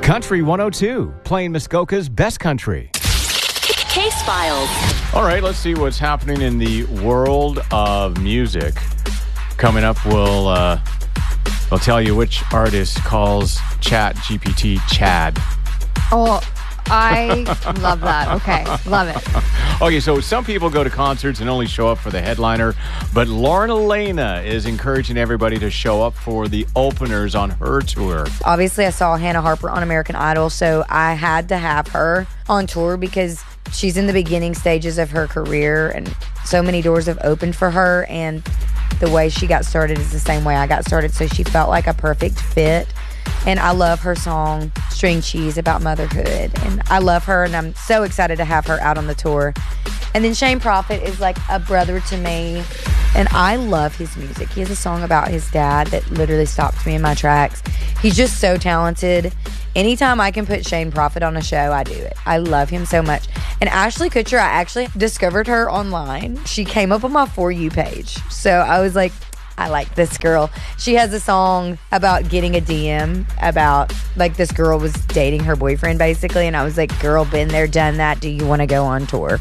Country 102, playing Muskoka's best country. Case Files. All right, let's see what's happening in the world of music. Coming up, we'll tell you which artist calls ChatGPT Chad. Oh, I love that. Okay, love it. Okay, so some people go to concerts and only show up for the headliner, but Lauren Elena is encouraging everybody to show up for the openers on her tour. Obviously, I saw Hannah Harper on American Idol, so I had to have her on tour because she's in the beginning stages of her career and so many doors have opened for her, and the way she got started is the same way I got started, so she felt like a perfect fit. And I love her song, String Cheese, about motherhood. And I love her, and I'm so excited to have her out on the tour. And then Shane Prophet is like a brother to me, and I love his music. He has a song about his dad that literally stopped me in my tracks. He's just so talented. Anytime I can put Shane Prophet on a show, I do it. I love him so much. And Ashley Kutcher, I actually discovered her online. She came up on my For You page. So I was like, I like this girl. She has a song about getting a DM about, like, this girl was dating her boyfriend, basically. And I was like, girl, been there, done that. Do you want to go on tour?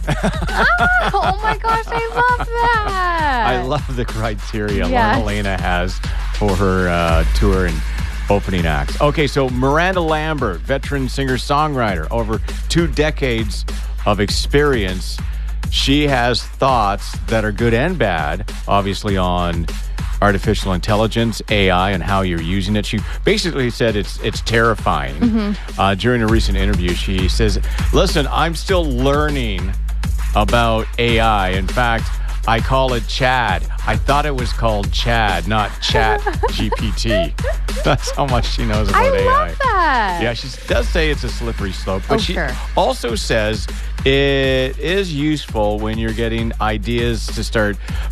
Oh my gosh, I love that. I love the criteria Lauren Elena has for her tour and opening acts. Okay, so Miranda Lambert, veteran singer-songwriter, over 2 decades of experience. She has thoughts that are good and bad, obviously, on artificial intelligence, AI, and how you're using it. She basically said it's terrifying. Mm-hmm. During a recent interview, she says, listen, I'm still learning about AI. In fact, I call it Chad. I thought it was called Chad, not Chat GPT. That's how much she knows about AI. I love that. Yeah, she does say it's a slippery slope, but she also says it is useful when you're getting ideas to start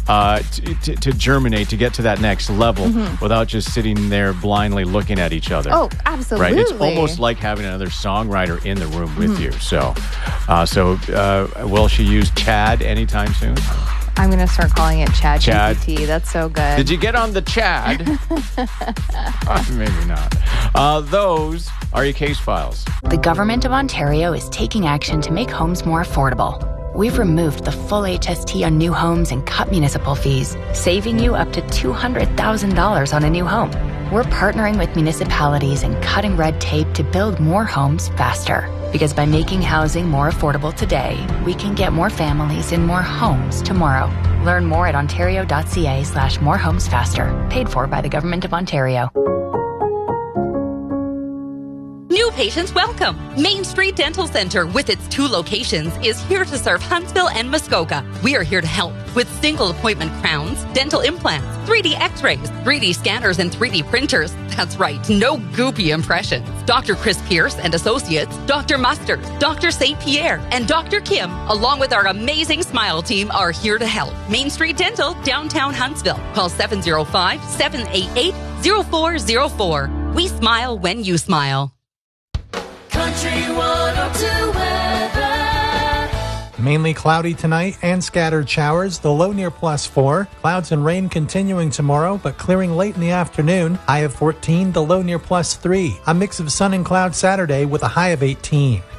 to germinate, to get to that next level without just sitting there blindly looking at each other. Oh, absolutely. Right? It's almost like having another songwriter in the room with you. So will she use Chad anytime soon? I'm going to start calling it Chad GPT. That's so good. Did you get on the Chad? Maybe not. Those are your case files. The Government of Ontario is taking action to make homes more affordable. We've removed the full HST on new homes and cut municipal fees, saving you up to $200,000 on a new home. We're partnering with municipalities and cutting red tape to build more homes faster. Because by making housing more affordable today, we can get more families in more homes tomorrow. Learn more at ontario.ca/morehomesfaster. Paid for by the Government of Ontario. New patients welcome. Main Street Dental Center, with its 2 locations, is here to serve Huntsville and Muskoka. We are here to help with single appointment crowns, dental implants, 3D x-rays, 3D scanners, and 3D printers. That's right, no goopy impressions. Dr. Chris Pierce and Associates, Dr. Mustard, Dr. St. Pierre, and Dr. Kim, along with our amazing Smile team, are here to help. Main Street Dental, downtown Huntsville. Call 705-788-0404. We smile when you smile. Country 102 weather. Mainly cloudy tonight and scattered showers. The low near +4. Clouds and rain continuing tomorrow, but clearing late in the afternoon. High of 14. The low near +3. A mix of sun and clouds Saturday with a high of 18.